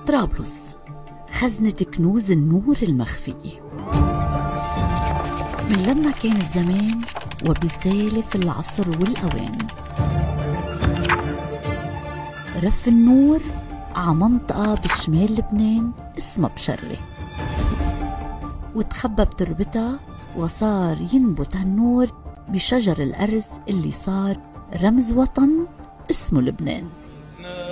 طرابلس خزنة كنوز النور المخفية. من لما كان الزمان وبيسالف العصر والأوان، رف النور ع منطقة بشمال لبنان اسمها بشرة، وتخبى بتربتها وصار ينبت هالنور بشجر الأرز اللي صار رمز وطن اسمه لبنان.